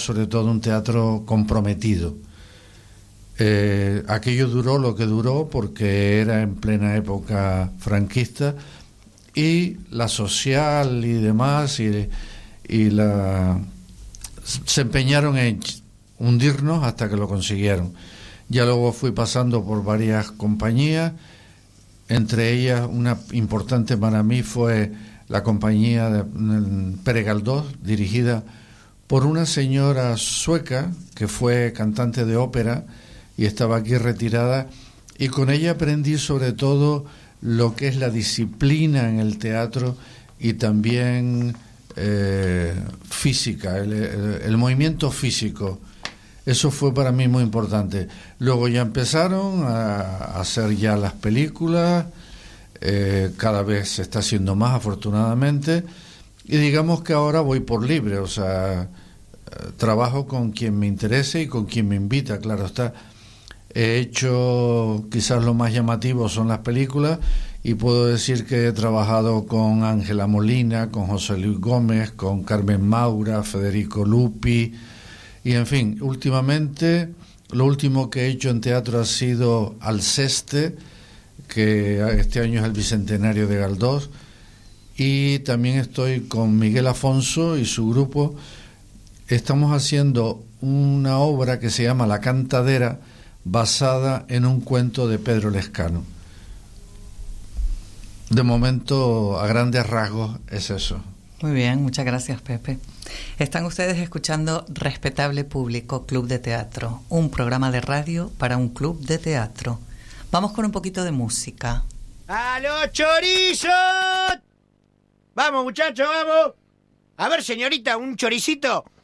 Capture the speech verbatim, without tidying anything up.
sobre todo un teatro comprometido. Eh, aquello duró lo que duró porque era en plena época franquista, y la social y demás y, y la se empeñaron en hundirnos hasta que lo consiguieron. Ya luego fui pasando por varias compañías, entre ellas una importante para mí fue la compañía de Pere Galdós, dirigida por una señora sueca que fue cantante de ópera y estaba aquí retirada, y con ella aprendí sobre todo lo que es la disciplina en el teatro y también eh, física, el, el, el movimiento físico. Eso fue para mí muy importante. Luego ya empezaron a, a hacer ya las películas, eh, cada vez se está haciendo más, afortunadamente, y digamos que ahora voy por libre, o sea, trabajo con quien me interese y con quien me invita, claro está. He hecho, quizás lo más llamativo son las películas, y puedo decir que he trabajado con Ángela Molina, con José Luis Gómez, con Carmen Maura, Federico Lupi, y en fin, últimamente lo último que he hecho en teatro ha sido Alceste, que este año es el bicentenario de Galdós, y también estoy con Miguel Afonso y su grupo. Estamos haciendo una obra que se llama La Cantadera, basada en un cuento de Pedro Lescano. De momento, a grandes rasgos, es eso. Muy bien, muchas gracias, Pepe. Están ustedes escuchando Respetable Público, Club de Teatro, un programa de radio para un club de teatro. Vamos con un poquito de música. ¡A los chorizos! Vamos, muchachos, vamos. A ver, señorita, un choricito.